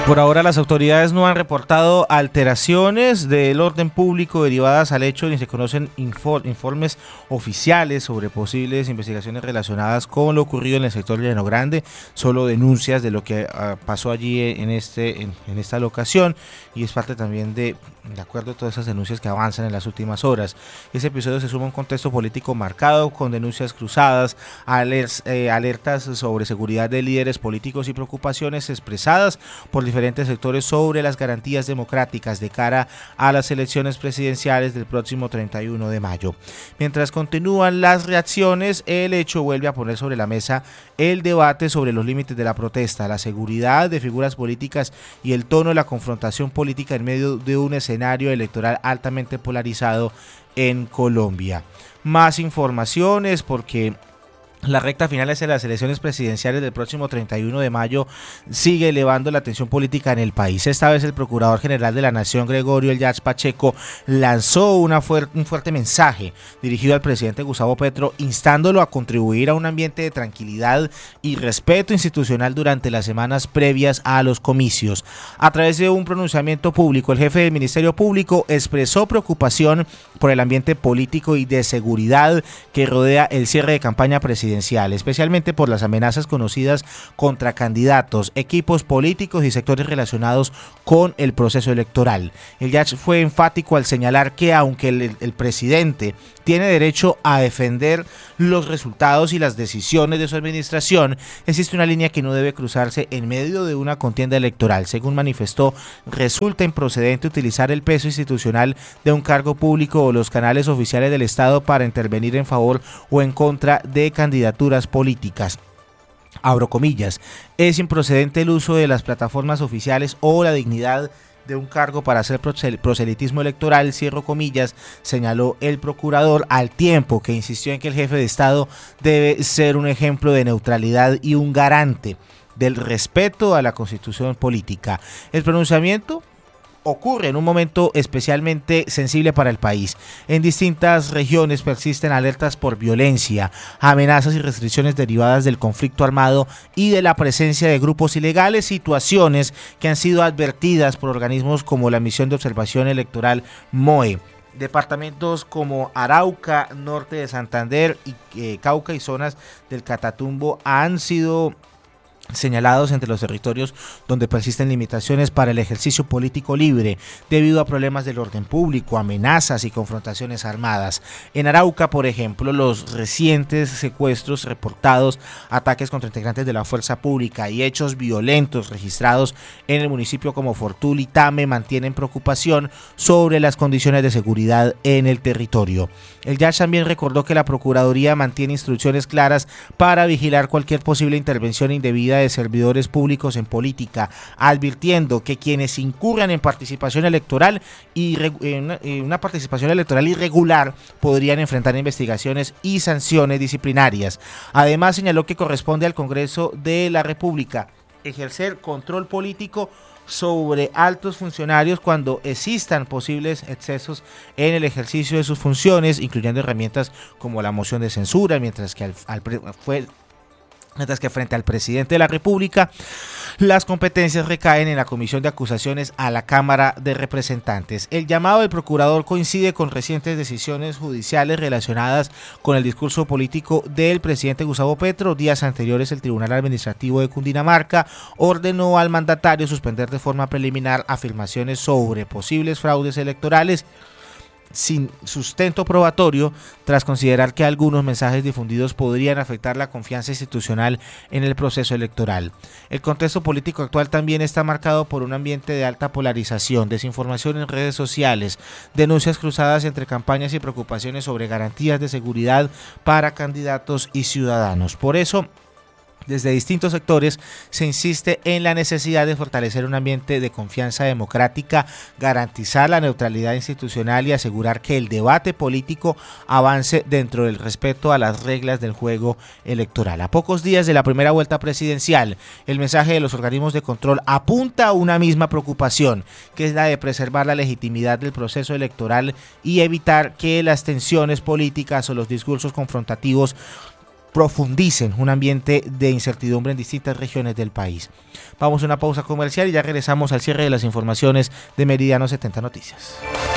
Por ahora las autoridades no han reportado alteraciones del orden público derivadas al hecho ni se conocen informes oficiales sobre posibles investigaciones relacionadas con lo ocurrido en el sector Llano Grande, solo denuncias de lo que pasó allí en esta locación, y es parte también de acuerdo a todas esas denuncias que avanzan en las últimas horas. Ese episodio se suma a un contexto político marcado con denuncias cruzadas, alertas sobre seguridad de líderes políticos y preocupaciones expresadas por diferentes sectores sobre las garantías democráticas de cara a las elecciones presidenciales del próximo 31 de mayo. Mientras continúan las reacciones, el hecho vuelve a poner sobre la mesa el debate sobre los límites de la protesta, la seguridad de figuras políticas y el tono de la confrontación política en medio de un escenario electoral altamente polarizado en Colombia. Más informaciones porque la recta final hacia las elecciones presidenciales del próximo 31 de mayo sigue elevando la tensión política en el país. Esta vez el Procurador General de la Nación, Gregorio Elías Pacheco, lanzó un fuerte mensaje dirigido al presidente Gustavo Petro, instándolo a contribuir a un ambiente de tranquilidad y respeto institucional durante las semanas previas a los comicios. A través de un pronunciamiento público, el jefe del Ministerio Público expresó preocupación por el ambiente político y de seguridad que rodea el cierre de campaña presidencial, especialmente por las amenazas conocidas contra candidatos, equipos políticos y sectores relacionados con el proceso electoral. El Yach fue enfático al señalar que aunque el presidente tiene derecho a defender los resultados y las decisiones de su administración, existe una línea que no debe cruzarse en medio de una contienda electoral. Según manifestó, resulta improcedente utilizar el peso institucional de un cargo público o los canales oficiales del Estado para intervenir en favor o en contra de candidaturas políticas. Abro comillas, es improcedente el uso de las plataformas oficiales o la dignidad de un cargo para hacer proselitismo electoral, cierro comillas, señaló el procurador, al tiempo que insistió en que el jefe de Estado debe ser un ejemplo de neutralidad y un garante del respeto a la Constitución política. El pronunciamiento ocurre en un momento especialmente sensible para el país. En distintas regiones persisten alertas por violencia, amenazas y restricciones derivadas del conflicto armado y de la presencia de grupos ilegales, situaciones que han sido advertidas por organismos como la Misión de Observación Electoral MOE. Departamentos como Arauca, norte de Santander y Cauca y zonas del Catatumbo han sido señalados entre los territorios donde persisten limitaciones para el ejercicio político libre debido a problemas del orden público, amenazas y confrontaciones armadas. En Arauca, por ejemplo, los recientes secuestros reportados, ataques contra integrantes de la fuerza pública y hechos violentos registrados en el municipio como Fortul y Tame mantienen preocupación sobre las condiciones de seguridad en el territorio. El Yach también recordó que la Procuraduría mantiene instrucciones claras para vigilar cualquier posible intervención indebida de servidores públicos en política, advirtiendo que quienes incurran en participación electoral y una participación electoral irregular podrían enfrentar investigaciones y sanciones disciplinarias. Además, señaló que corresponde al Congreso de la República ejercer control político sobre altos funcionarios cuando existan posibles excesos en el ejercicio de sus funciones, incluyendo herramientas como la moción de censura, mientras que frente al presidente de la República, las competencias recaen en la Comisión de Acusaciones a la Cámara de Representantes. El llamado del procurador coincide con recientes decisiones judiciales relacionadas con el discurso político del presidente Gustavo Petro. Días anteriores, el Tribunal Administrativo de Cundinamarca ordenó al mandatario suspender de forma preliminar afirmaciones sobre posibles fraudes electorales sin sustento probatorio, tras considerar que algunos mensajes difundidos podrían afectar la confianza institucional en el proceso electoral. El contexto político actual también está marcado por un ambiente de alta polarización, desinformación en redes sociales, denuncias cruzadas entre campañas y preocupaciones sobre garantías de seguridad para candidatos y ciudadanos. Por eso, desde distintos sectores se insiste en la necesidad de fortalecer un ambiente de confianza democrática, garantizar la neutralidad institucional y asegurar que el debate político avance dentro del respeto a las reglas del juego electoral. A pocos días de la primera vuelta presidencial, el mensaje de los organismos de control apunta a una misma preocupación, que es la de preservar la legitimidad del proceso electoral y evitar que las tensiones políticas o los discursos confrontativos profundicen un ambiente de incertidumbre en distintas regiones del país. Vamos a una pausa comercial y ya regresamos al cierre de las informaciones de Meridiano 70 Noticias.